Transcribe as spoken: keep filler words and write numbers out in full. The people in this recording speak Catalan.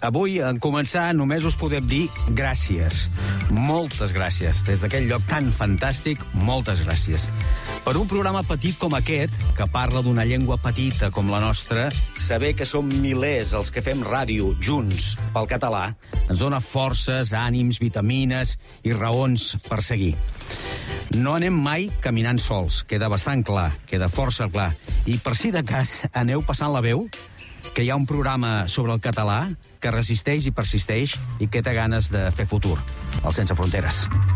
Avui, en començar, només us podem dir gràcies. Moltes gràcies. Des d'aquell lloc tan fantàstic, moltes gràcies. Per un programa petit com aquest, que parla d'una llengua petita com la nostra, saber que som milers els que fem ràdio junts pel català ens dona forces, ànims, vitamines i raons per seguir. No anem mai caminant sols, queda bastant clar, queda força clar. I per si de cas aneu passant la veu que hi ha un programa sobre el català que resisteix i persisteix i que té ganes de fer futur. El Sense Fronteres.